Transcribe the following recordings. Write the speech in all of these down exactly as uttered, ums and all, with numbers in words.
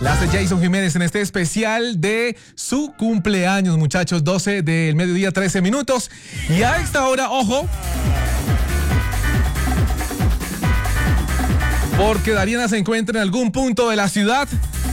Las de Jason Jiménez en este especial de su cumpleaños, muchachos. doce del mediodía, trece minutos. Y a esta hora, ojo, porque Dariana se encuentra en algún punto de la ciudad.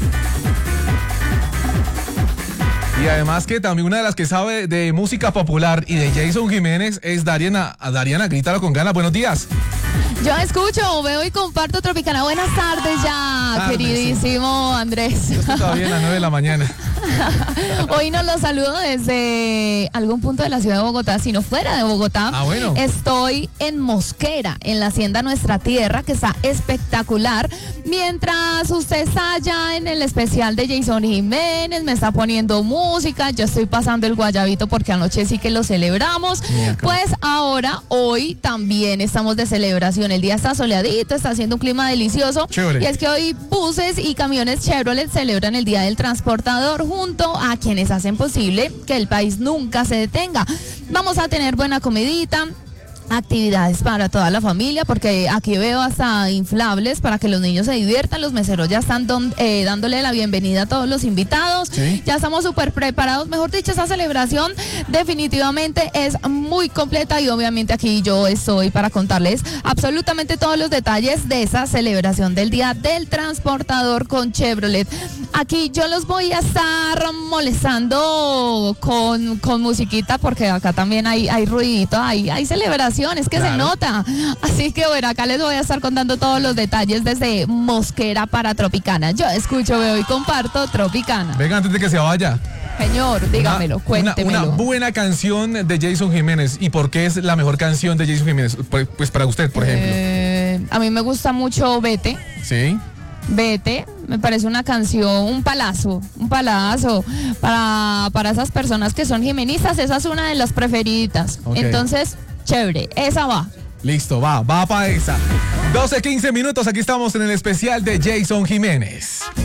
Y además que también una de las que sabe de música popular y de Jason Jiménez es Dariana. Dariana, grítalo con ganas. Buenos días. Yo escucho, veo y comparto Tropicana. Buenas tardes ya, tardes, queridísimo sí. Andrés. Yo estoy todavía en las nueve de la mañana. Hoy nos los saludo desde algún punto de la ciudad de Bogotá, si no fuera de Bogotá. Ah, bueno. Estoy en Mosquera, en la hacienda Nuestra Tierra, que está espectacular. Mientras usted está allá en el especial de Jason Jiménez, me está poniendo música, yo estoy pasando el guayabito porque anoche sí que lo celebramos. Mira, pues ahora, hoy también estamos de celebración. El día está soleadito, está haciendo un clima delicioso. Chévere. Y es que hoy buses y camiones Chevrolet celebran el Día del Transportador junto a quienes hacen posible que el país nunca se detenga. Vamos a tener buena comidita, actividades para toda la familia, porque aquí veo hasta inflables para que los niños se diviertan. Los meseros ya están don, eh, dándole la bienvenida a todos los invitados. ¿Sí? Ya estamos súper preparados. Mejor dicho, esa celebración definitivamente es muy completa y obviamente aquí yo estoy para contarles absolutamente todos los detalles de esa celebración del Día del Transportador con Chevrolet. Aquí yo los voy a estar molestando con, con musiquita, porque acá también hay, hay ruidito, hay, hay celebración. Es que claro, se nota. Así que bueno, acá les voy a estar contando todos los detalles desde Mosquera para Tropicana. Yo escucho, veo y comparto Tropicana. Venga, antes de que se vaya. Señor, dígamelo, una, cuéntemelo. Una, una buena canción de Jason Jiménez. ¿Y por qué es la mejor canción de Jason Jiménez? Pues para usted, por ejemplo. Eh, a mí me gusta mucho Vete. Sí. Vete, me parece una canción, un palazo, un palazo para, para esas personas que son jimenistas. Esa es una de las preferidas. Okay. Entonces, chévere, esa va. Listo, va, va para esa. doce, quince minutos, aquí estamos en el especial de Jason Jiménez.